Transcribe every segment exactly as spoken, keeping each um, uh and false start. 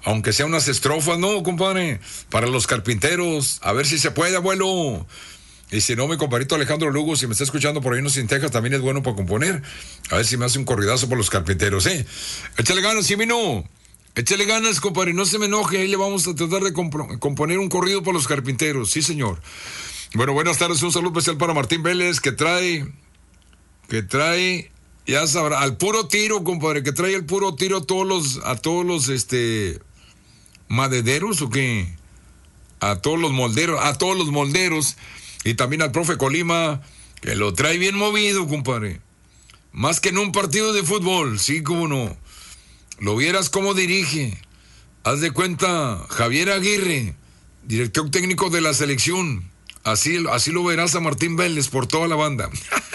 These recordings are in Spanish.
aunque sea unas estrofas, ¿no, compadre? Para los carpinteros, a ver si se puede, abuelo. Y si no, mi compadrito Alejandro Lugo, si me está escuchando por ahí en Sin Texas, también es bueno para componer. A ver si me hace un corridazo por los carpinteros, ¿eh? Échale ganas, Jimino. Échale ganas, compadre, no se me enoje. Ahí le vamos a tratar de comp- componer un corrido para los carpinteros, sí, señor. Bueno, buenas tardes, un saludo especial para Martín Vélez, que trae, que trae, ya sabrá, al puro tiro, compadre, que trae el puro tiro a todos los, a todos los, este, madederos, ¿o qué? A todos los molderos, a todos los molderos. Y también al profe Colima, que lo trae bien movido, compadre. Más que en un partido de fútbol, sí, cómo no. Lo vieras cómo dirige. Haz de cuenta, Javier Aguirre, director técnico de la selección. Así, así lo verás a Martín Vélez por toda la banda.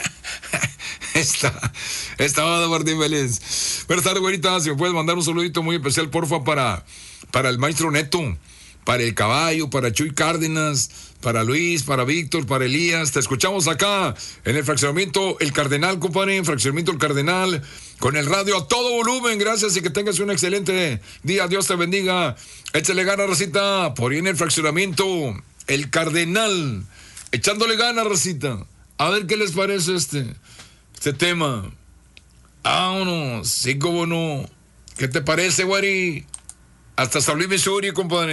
Esta, esta banda Martín Vélez. Buenas tardes, güerita. Si me puedes mandar un saludito muy especial, porfa, para, para el maestro Neto, para el Caballo, para Chuy Cárdenas, para Luis, para Víctor, para Elías. Te escuchamos acá en el fraccionamiento El Cardenal, compadre, en fraccionamiento El Cardenal, con el radio a todo volumen. Gracias y que tengas un excelente día. Dios te bendiga. Échale ganas, racita, por ahí en el fraccionamiento El Cardenal. Echándole ganas, racita. A ver qué les parece este, este tema. Vámonos, sí, cómo no. ¿Qué te parece, güey? Hasta San Luis, Missouri, compadre.